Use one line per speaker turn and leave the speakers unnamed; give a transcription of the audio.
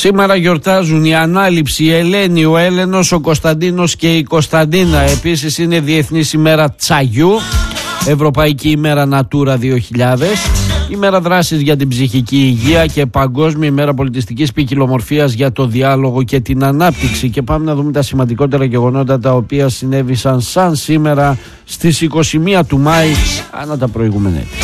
Σήμερα γιορτάζουν η Ανάληψη, η Ελένη, ο Έλενος, ο Κωνσταντίνος και η Κωνσταντίνα. Επίσης είναι Διεθνής ημέρα τσαγιού, Ευρωπαϊκή ημέρα Natura 2000, ημέρα δράσης για την ψυχική υγεία και Παγκόσμια ημέρα πολιτιστικής ποικιλομορφίας για το διάλογο και την ανάπτυξη. Και πάμε να δούμε τα σημαντικότερα γεγονότα τα οποία συνέβησαν σαν σήμερα στις 21 του Μάη ανά τα προηγούμενα έτη.